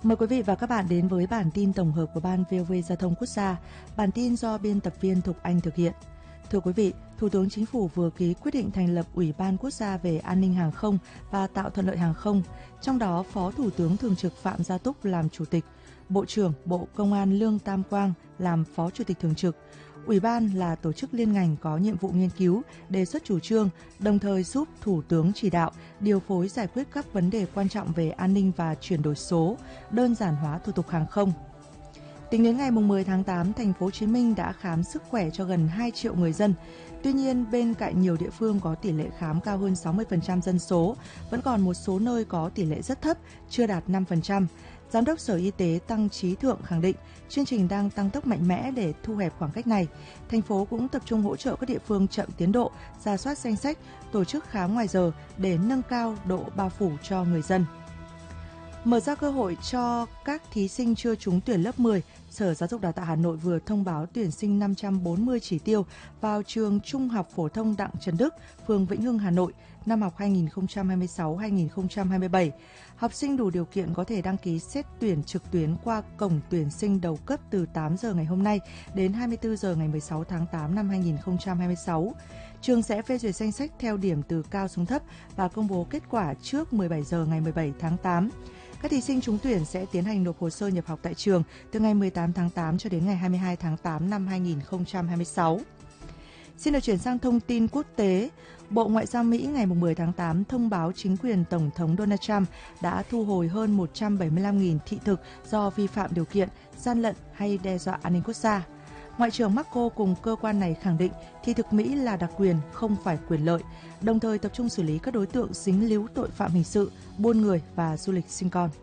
Mời quý vị và các bạn đến với bản tin tổng hợp của Ban VOV Giao thông Quốc gia. Bản tin do biên tập viên Thục Anh thực hiện. Thưa quý vị, Thủ tướng Chính phủ vừa ký quyết định thành lập Ủy ban Quốc gia về an ninh hàng không và tạo thuận lợi hàng không. Trong đó, Phó Thủ tướng Thường trực Phạm Gia Túc làm Chủ tịch, Bộ trưởng Bộ Công an Lương Tam Quang làm Phó Chủ tịch Thường trực. Ủy ban là tổ chức liên ngành có nhiệm vụ nghiên cứu, đề xuất chủ trương, đồng thời giúp Thủ tướng chỉ đạo, điều phối giải quyết các vấn đề quan trọng về an ninh và chuyển đổi số, đơn giản hóa thủ tục hàng không. Tính đến ngày 10 tháng 8, thành phố Hồ Chí Minh đã khám sức khỏe cho gần 2 triệu người dân. Tuy nhiên, bên cạnh nhiều địa phương có tỷ lệ khám cao hơn 60% dân số, vẫn còn một số nơi có tỷ lệ rất thấp, chưa đạt 5%. Giám đốc Sở Y tế Tăng Trí Thượng khẳng định, chương trình đang tăng tốc mạnh mẽ để thu hẹp khoảng cách này. Thành phố cũng tập trung hỗ trợ các địa phương chậm tiến độ, rà soát danh sách, tổ chức khám ngoài giờ để nâng cao độ bao phủ cho người dân. Mở ra cơ hội cho các thí sinh chưa trúng tuyển lớp 10, Sở Giáo dục Đào tạo Hà Nội vừa thông báo tuyển sinh 540 chỉ tiêu vào trường Trung học phổ thông Đặng Trần Đức, phường Vĩnh Hưng, Hà Nội, năm học 2026-2027. Học sinh đủ điều kiện có thể đăng ký xét tuyển trực tuyến qua cổng tuyển sinh đầu cấp từ 8 giờ ngày hôm nay đến 24 giờ ngày 16 tháng 8 năm 2026. Trường sẽ phê duyệt danh sách theo điểm từ cao xuống thấp và công bố kết quả trước 17 giờ ngày 17 tháng 8. Các thí sinh trúng tuyển sẽ tiến hành nộp hồ sơ nhập học tại trường từ ngày 18 tháng 8 cho đến ngày 22 tháng 8 năm 2026. Xin được chuyển sang thông tin quốc tế. Bộ Ngoại giao Mỹ ngày 10 tháng 8 thông báo chính quyền Tổng thống Donald Trump đã thu hồi hơn 175.000 thị thực do vi phạm điều kiện, gian lận hay đe dọa an ninh quốc gia. Ngoại trưởng Marco cùng cơ quan này khẳng định thị thực Mỹ là đặc quyền, không phải quyền lợi, đồng thời tập trung xử lý các đối tượng dính líu tội phạm hình sự, buôn người và du lịch sinh con.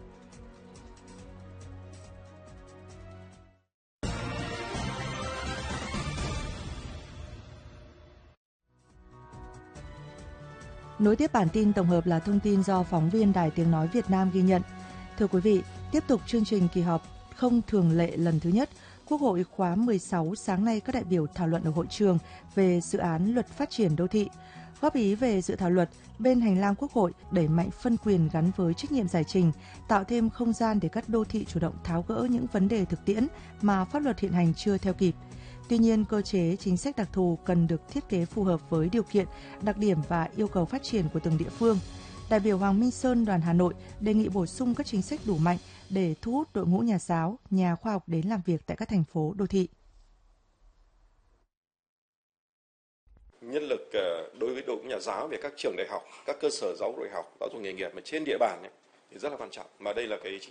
Nối tiếp bản tin tổng hợp là thông tin do phóng viên Đài Tiếng Nói Việt Nam ghi nhận. Thưa quý vị, tiếp tục chương trình kỳ họp không thường lệ lần thứ nhất, Quốc hội khóa 16 sáng nay các đại biểu thảo luận ở hội trường về dự án luật phát triển đô thị. Góp ý về dự thảo luật, bên hành lang Quốc hội đẩy mạnh phân quyền gắn với trách nhiệm giải trình, tạo thêm không gian để các đô thị chủ động tháo gỡ những vấn đề thực tiễn mà pháp luật hiện hành chưa theo kịp. Tuy nhiên, cơ chế chính sách đặc thù cần được thiết kế phù hợp với điều kiện, đặc điểm và yêu cầu phát triển của từng địa phương. Đại biểu Hoàng Minh Sơn, đoàn Hà Nội đề nghị bổ sung các chính sách đủ mạnh để thu hút đội ngũ nhà giáo, nhà khoa học đến làm việc tại các thành phố đô thị. Nhân lực đối với đội ngũ nhà giáo về các trường đại học, các cơ sở giáo dục đại học, giáo dục nghề nghiệp mà trên địa bàn thì rất là quan trọng. Mà đây là cái chính